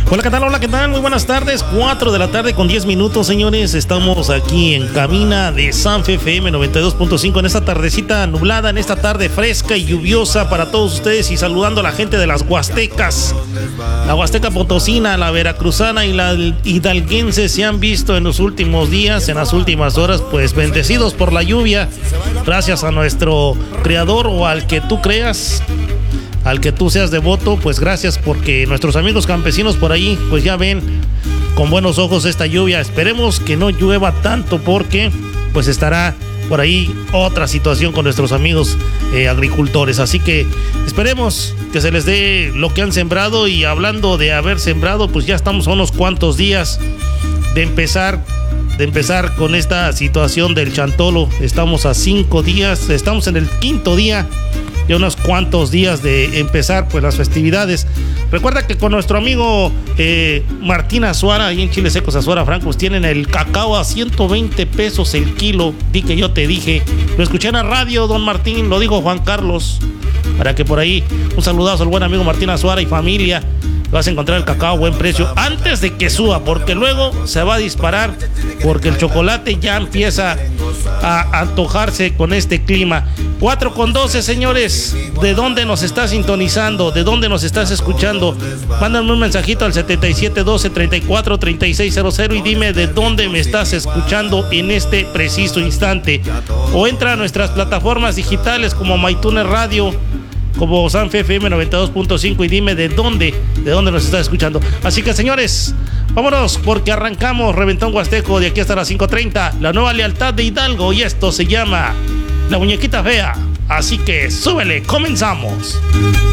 Hola, ¿qué tal? Hola, ¿qué tal? Muy buenas tardes. 4 de la tarde con 10 minutos, señores. Estamos aquí en cabina de Sanfe FM 92.5 en esta tardecita nublada, en esta tarde fresca y lluviosa para todos ustedes, y saludando a la gente de las Huastecas. La Huasteca Potosina, la Veracruzana y la Hidalguense se han visto en los últimos días, en las últimas horas, pues bendecidos por la lluvia. Gracias a nuestro creador, o al que tú creas, al que tú seas devoto, pues gracias, porque nuestros amigos campesinos por ahí pues ya ven con buenos ojos esta lluvia. Esperemos que no llueva tanto, porque pues estará por ahí otra situación con nuestros amigos agricultores. Así que esperemos que se les dé lo que han sembrado. Y hablando de haber sembrado, pues ya estamos a unos cuantos días de empezar con esta situación del chantolo. Estamos a 5 días, estamos en el 5º día, ya unos cuantos días de empezar pues las festividades. Recuerda que con nuestro amigo Martín Azuara, ahí en Chiles Secos Azuara Francos, tienen el cacao a 120 pesos el kilo. Di que yo te dije, lo escuché en la radio, don Martín, lo dijo Juan Carlos, para que por ahí un saludazo al buen amigo Martín Azuara y familia. Vas a encontrar el cacao a buen precio antes de que suba, porque luego se va a disparar, porque el chocolate ya empieza a antojarse con este clima. 4:12, señores. ¿De dónde nos estás sintonizando? ¿De dónde nos estás escuchando? Mándame un mensajito al 7712-343600 y dime de dónde me estás escuchando en este preciso instante. O entra a nuestras plataformas digitales como MyTuner Radio, como Sanfe FM 92.5, y dime de dónde nos estás escuchando. Así que, señores, vámonos, porque arrancamos Reventón Huasteco de aquí hasta las 5:30, la nueva lealtad de Hidalgo, y esto se llama La Muñequita Fea. Así que súbele, comenzamos.